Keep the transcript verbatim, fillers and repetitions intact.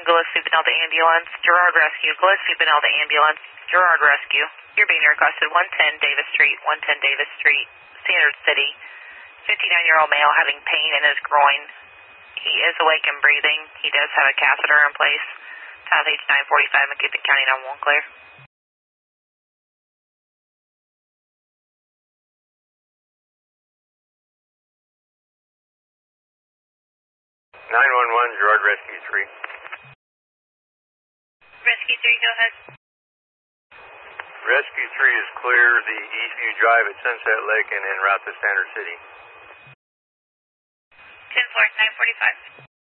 Gillespie Benelda Ambulance. Gerard Rescue. Gillespie Benelda Ambulance. Gerard Rescue. You're being requested one ten Davis Street, one ten Davis Street, Standard City. fifty-nine-year-old male having pain in his groin. He is awake and breathing. He does have a catheter in place. Time H nine forty-five, McKippin County nine one one clear. nine one one, Gerard Rescue three. Rescue three, go ahead. Rescue three is clear, the Eastview Drive at Sunset Lake and en route to Standard City. ten four, nine forty-five.